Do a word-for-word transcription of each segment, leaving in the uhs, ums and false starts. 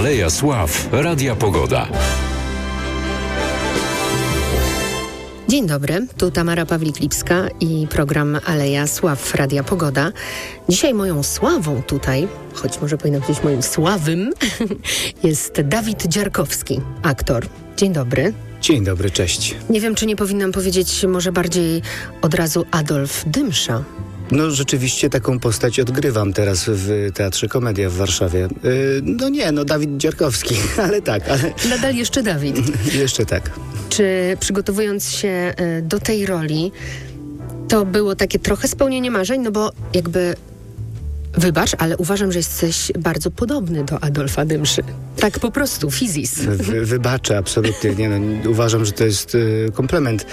Aleja Sław, Radia Pogoda. Dzień dobry, tu Tamara Pawlik-Lipska i program Aleja Sław, Radia Pogoda. Dzisiaj moją sławą tutaj, choć może powinno być moim sławym, jest Dawid Dziarkowski, aktor. Dzień dobry. Dzień dobry, cześć. Nie wiem, czy nie powinnam powiedzieć może bardziej od razu Adolf Dymsza. No rzeczywiście taką postać odgrywam teraz w Teatrze Komedia w Warszawie. Yy, no nie, no Dawid Dziarkowski, ale tak. Ale... Nadal jeszcze Dawid. Jeszcze tak. Czy przygotowując się do tej roli, to było takie trochę spełnienie marzeń? No bo jakby, wybacz, ale uważam, że jesteś bardzo podobny do Adolfa Dymszy. Tak po prostu, fizis. Wy, wybaczę, absolutnie. Nie, no, uważam, że to jest y, komplement.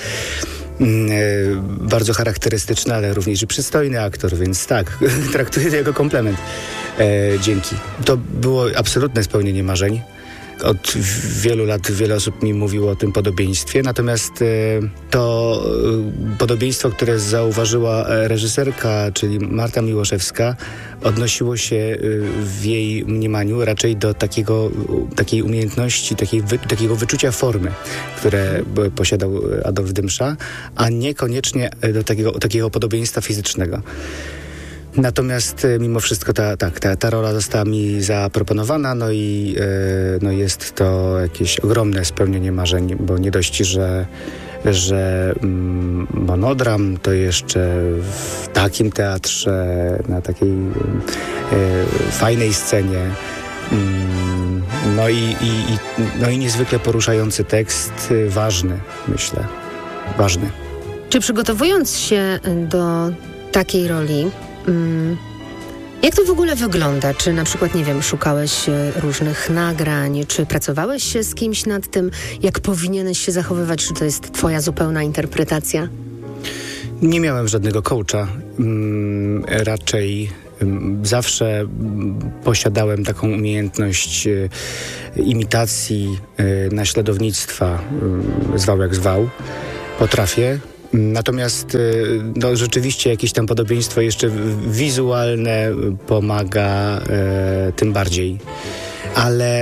Bardzo charakterystyczny, ale również i przystojny aktor, więc tak, traktuję to jako komplement. E, dzięki. To było absolutne spełnienie marzeń. Od wielu lat wiele osób mi mówiło o tym podobieństwie, natomiast e, to e, podobieństwo, które zauważyła reżyserka, czyli Marta Miłoszewska, odnosiło się e, w jej mniemaniu raczej do takiego, takiej umiejętności, takiej wy, takiego wyczucia formy, które posiadał Adolf Dymsza, a niekoniecznie do takiego, takiego podobieństwa fizycznego. Natomiast mimo wszystko ta, tak, ta, ta rola została mi zaproponowana, no i e, no jest to jakieś ogromne spełnienie marzeń, bo nie dość, że, że mm, monodram, to jeszcze w takim teatrze, na takiej e, fajnej scenie, mm, no, i, i, i, no i niezwykle poruszający tekst, ważny, myślę, ważny. Czy przygotowując się do takiej roli, jak to w ogóle wygląda? Czy na przykład, nie wiem, szukałeś różnych nagrań, czy pracowałeś z kimś nad tym, jak powinieneś się zachowywać, czy to jest twoja zupełna interpretacja? Nie miałem żadnego coacha. Raczej zawsze posiadałem taką umiejętność imitacji, naśladownictwa, zwał jak zwał. Potrafię. Natomiast no, rzeczywiście jakieś tam podobieństwo jeszcze wizualne pomaga e, tym bardziej. Ale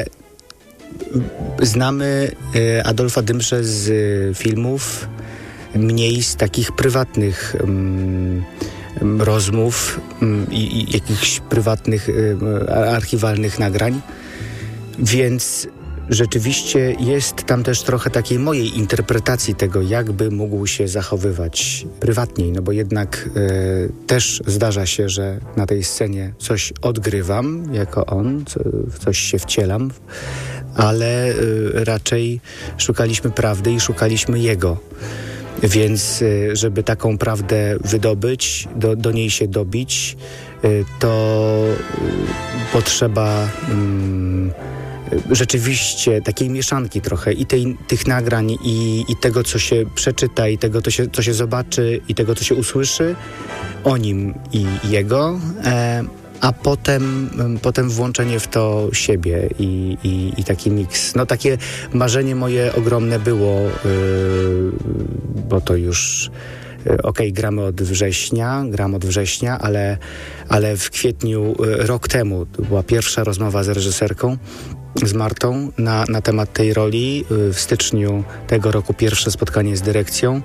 znamy e, Adolfa Dymszę z filmów, mniej z takich prywatnych mm, rozmów mm, i, i jakichś prywatnych, e, archiwalnych nagrań. Więc rzeczywiście jest tam też trochę takiej mojej interpretacji tego, jakby mógł się zachowywać prywatniej, no bo jednak e, też zdarza się, że na tej scenie coś odgrywam jako on, co, w coś się wcielam, ale e, raczej szukaliśmy prawdy i szukaliśmy jego. Więc e, żeby taką prawdę wydobyć, do, do niej się dobić, e, to e, potrzeba mm, rzeczywiście takiej mieszanki trochę i tej, tych nagrań i, i tego, co się przeczyta, i tego, co się, co się zobaczy, i tego, co się usłyszy o nim i jego, e, a potem, potem włączenie w to siebie i, i, i taki miks. No takie marzenie moje ogromne było, e, bo to już okej, okay, gramy od września, gram od września, ale, ale w kwietniu, rok temu, to była pierwsza rozmowa z reżyserką, z Martą na, na temat tej roli. W styczniu tego roku pierwsze spotkanie z dyrekcją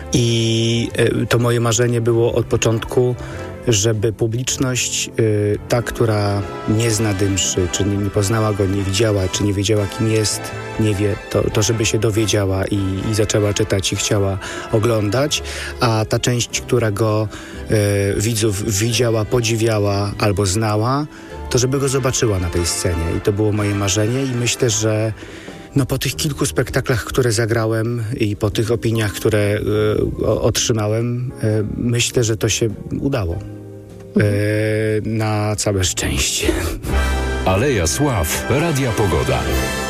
i to moje marzenie było od początku, żeby publiczność, ta, która nie zna Dymszy, czy nie, nie poznała go, nie widziała, czy nie wiedziała, kim jest, nie wie, to, to żeby się dowiedziała i, i zaczęła czytać i chciała oglądać, a ta część, która go y, widzów widziała, podziwiała albo znała, to żeby go zobaczyła na tej scenie. I to było moje marzenie i myślę, że no po tych kilku spektaklach, które zagrałem i po tych opiniach, które y, otrzymałem, y, myślę, że to się udało. Y, na całe szczęście. Aleja Sław, Radia Pogoda.